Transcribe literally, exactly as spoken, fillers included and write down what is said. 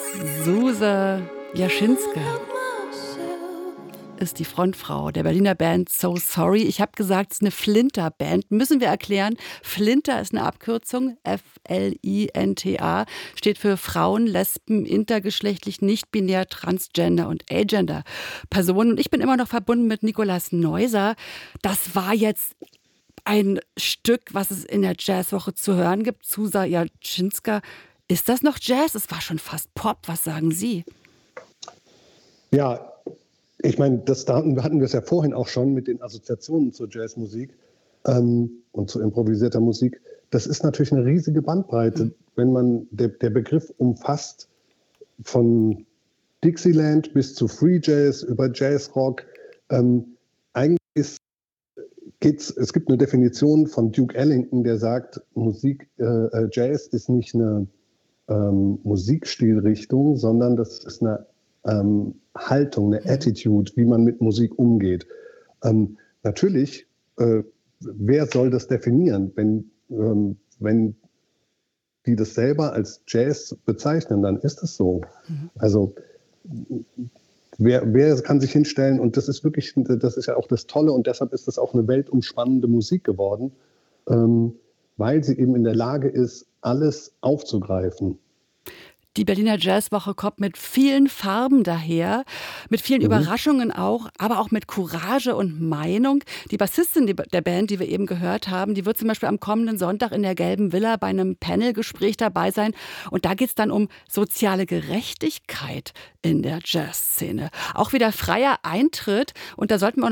Zsuzsa Jaschinska ist die Frontfrau der Berliner Band So Sorry. Ich habe gesagt, es ist eine Flinter-Band. Müssen wir erklären. Flinter ist eine Abkürzung. F L I N T A steht für Frauen, Lesben, intergeschlechtlich, nicht-binär, transgender und agender Personen. Und ich bin immer noch verbunden mit Nikolaus Neuser. Das war jetzt ein Stück, was es in der Jazzwoche zu hören gibt. Zsuzsa Jaschinska. Ist das noch Jazz? Es war schon fast Pop. Was sagen Sie? Ja, ich meine, das da hatten wir es ja vorhin auch schon mit den Assoziationen zur Jazzmusik ähm, und zu improvisierter Musik. Das ist natürlich eine riesige Bandbreite, mhm. wenn man, der, der Begriff umfasst von Dixieland bis zu Free Jazz über Jazzrock. Ähm, eigentlich ist, geht's, es gibt eine Definition von Duke Ellington, der sagt, Musik, äh, Jazz ist nicht eine ähm, Musikstilrichtung, sondern das ist eine Ähm, Haltung, eine Attitude, wie man mit Musik umgeht. Ähm, natürlich, äh, wer soll das definieren? Wenn, ähm, wenn die das selber als Jazz bezeichnen, dann ist es so. Mhm. Also wer, wer kann sich hinstellen, und das ist wirklich, das ist ja auch das Tolle, und deshalb ist das auch eine weltumspannende Musik geworden, ähm, weil sie eben in der Lage ist, alles aufzugreifen. Die Berliner Jazzwoche kommt mit vielen Farben daher, mit vielen mhm. Überraschungen auch, aber auch mit Courage und Meinung. Die Bassistin der Band, die wir eben gehört haben, die wird zum Beispiel am kommenden Sonntag in der Gelben Villa bei einem Panelgespräch dabei sein. Und da geht es dann um soziale Gerechtigkeit in der Jazzszene. Auch wieder freier Eintritt. Und da sollten wir auch